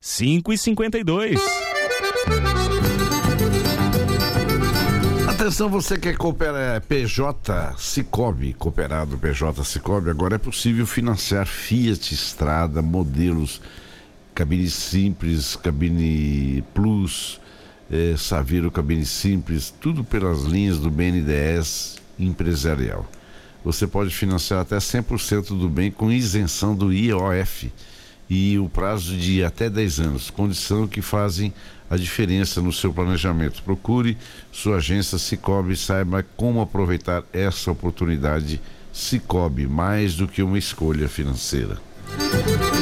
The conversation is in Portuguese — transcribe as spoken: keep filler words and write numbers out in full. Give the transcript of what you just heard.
cinco e cinquenta e dois. Atenção, você que é cooper, P J Sicoob, cooperado P J Sicoob, agora é possível financiar Fiat Strada, modelos, cabine simples, cabine plus, eh, Saveiro, cabine simples, tudo pelas linhas do B N D E S empresarial. Você pode financiar até cem por cento do bem com isenção do I O F e o prazo de até dez anos, condição que fazem a diferença no seu planejamento. Procure sua agência Sicoob e saiba como aproveitar essa oportunidade. Sicoob, mais do que uma escolha financeira.